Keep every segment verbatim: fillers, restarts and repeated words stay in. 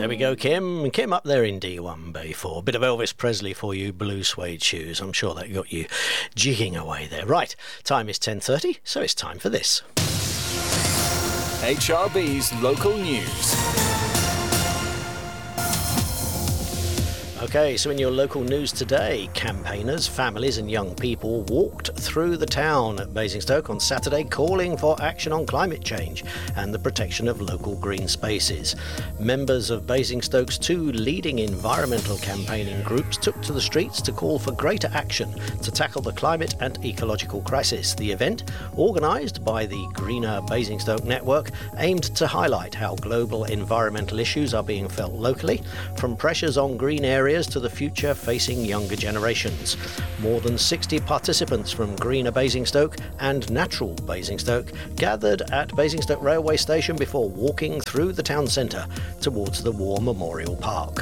There we go, Kim. Kim up there in D one B four. Bit of Elvis Presley for you, blue suede shoes. I'm sure that got you jigging away there. Right, time is ten thirty, so it's time for this. H R B's local news. Okay, so in your local news today, campaigners, families and young people walked through the town at Basingstoke on Saturday calling for action on climate change and the protection of local green spaces. Members of Basingstoke's two leading environmental campaigning groups took to the streets to call for greater action to tackle the climate and ecological crisis. The event, organised by the Greener Basingstoke Network, aimed to highlight how global environmental issues are being felt locally, from pressures on green areas to the future facing younger generations. More than sixty participants from Greener Basingstoke and Natural Basingstoke gathered at Basingstoke Railway Station before walking through the town centre towards the War Memorial Park.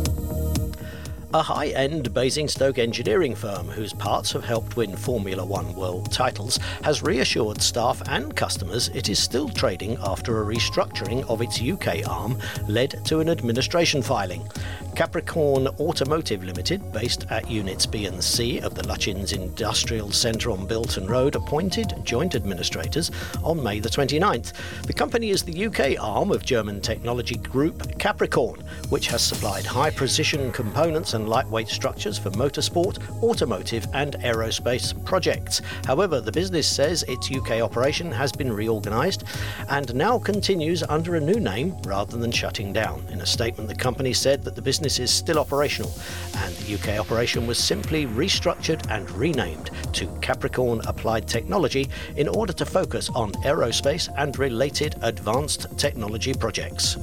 A high-end Basingstoke engineering firm whose parts have helped win Formula One world titles has reassured staff and customers it is still trading after a restructuring of its U K arm led to an administration filing. Capricorn Automotive Limited, based at Units B and C of the Lutchins Industrial Centre on Bilton Road, appointed joint administrators on May the twenty-ninth. The company is the U K arm of German technology group Capricorn, which has supplied high-precision components and lightweight structures for motorsport, automotive and aerospace projects. However, the business says its U K operation has been reorganised and now continues under a new name rather than shutting down. In a statement, the company said that the business is still operational and the U K operation was simply restructured and renamed to Capricorn Applied Technology in order to focus on aerospace and related advanced technology projects.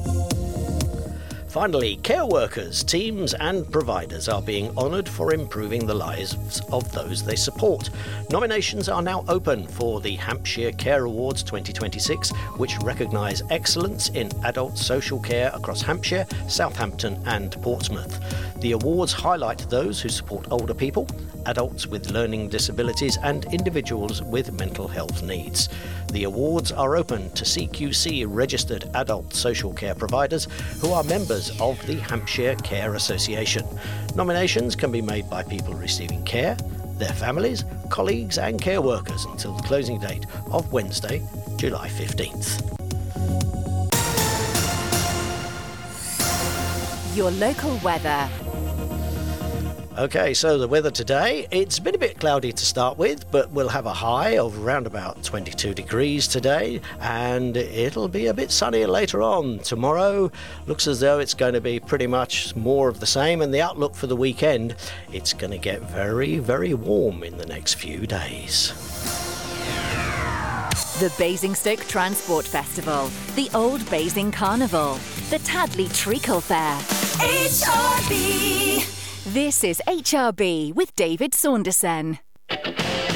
Finally, care workers, teams and providers are being honoured for improving the lives of those they support. Nominations are now open for the Hampshire Care Awards twenty twenty-six, which recognise excellence in adult social care across Hampshire, Southampton and Portsmouth. The awards highlight those who support older people, adults with learning disabilities and individuals with mental health needs. The awards are open to C Q C registered adult social care providers who are members of the Hampshire Care Association. Nominations can be made by people receiving care, their families, colleagues and care workers until the closing date of Wednesday, July fifteenth. Your local weather. Okay, so the weather today, it's been a bit cloudy to start with, but we'll have a high of around about twenty-two degrees today, and it'll be a bit sunnier later on. Tomorrow looks as though it's going to be pretty much more of the same, and the outlook for the weekend, it's going to get very, very warm in the next few days. The Basingstoke Transport Festival, the Old Basing Carnival, the Tadley Treacle Fair. H R B. This is H R B with David Saunderson.